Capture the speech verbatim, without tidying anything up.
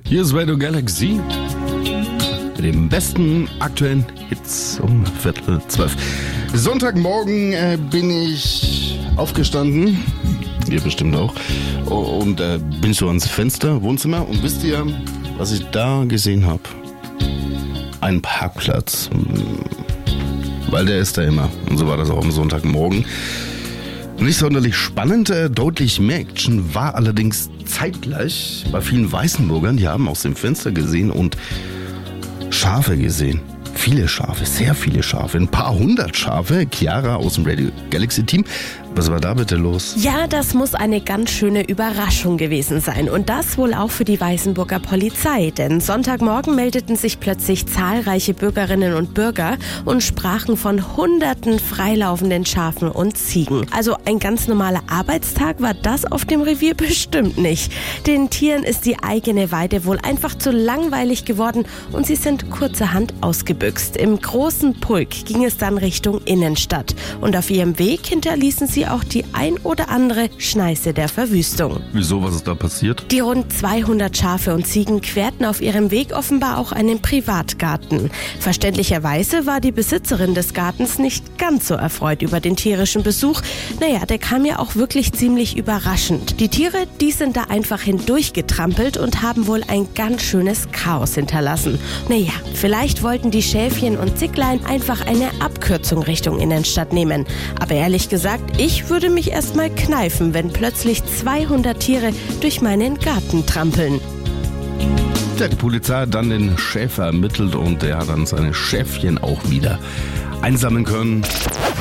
Hier ist Radio Galaxy mit den besten aktuellen Hits um Viertel zwölf. Sonntagmorgen äh, bin ich aufgestanden, ihr bestimmt auch, und äh, bin so ans Fenster, Wohnzimmer, und wisst ihr, was ich da gesehen habe? Ein Parkplatz, weil der ist da immer, und so war das auch am Sonntagmorgen. Nicht sonderlich spannend, äh, deutlich mehr Action war allerdings zeitgleich bei vielen Weißenburgern. Die haben aus dem Fenster gesehen und Schafe gesehen. Viele Schafe, sehr viele Schafe, ein paar hundert Schafe. Chiara aus dem Radio Galaxy Team. Was war da bitte los? Ja, das muss eine ganz schöne Überraschung gewesen sein. Und das wohl auch für die Weißenburger Polizei. Denn Sonntagmorgen meldeten sich plötzlich zahlreiche Bürgerinnen und Bürger und sprachen von hunderten freilaufenden Schafen und Ziegen. Also ein ganz normaler Arbeitstag war das auf dem Revier bestimmt nicht. Den Tieren ist die eigene Weide wohl einfach zu langweilig geworden und sie sind kurzerhand ausgebüxt. Im großen Pulk ging es dann Richtung Innenstadt. Und auf ihrem Weg hinterließen sie auch die ein oder andere Schneise der Verwüstung. Wieso, was ist da passiert? Die rund zweihundert Schafe und Ziegen querten auf ihrem Weg offenbar auch einen Privatgarten. Verständlicherweise war die Besitzerin des Gartens nicht ganz so erfreut über den tierischen Besuch. Naja, der kam ja auch wirklich ziemlich überraschend. Die Tiere, die sind da einfach hindurchgetrampelt und haben wohl ein ganz schönes Chaos hinterlassen. Naja, vielleicht wollten die Schäfchen und Zicklein einfach eine Abkürzung Richtung Innenstadt nehmen. Aber ehrlich gesagt, ich würde mich erstmal kneifen, wenn plötzlich zweihundert Tiere durch meinen Garten trampeln. Ja, die Polizei hat dann den Schäfer ermittelt und der hat dann seine Schäfchen auch wieder einsammeln können.